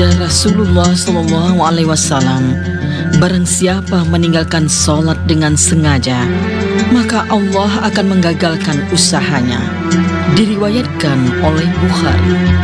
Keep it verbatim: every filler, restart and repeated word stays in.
Sabda Rasulullah shallallahu alaihi wasallam, barang siapa meninggalkan sholat dengan sengaja, maka Allah akan menggagalkan usahanya. Diriwayatkan oleh Bukhari.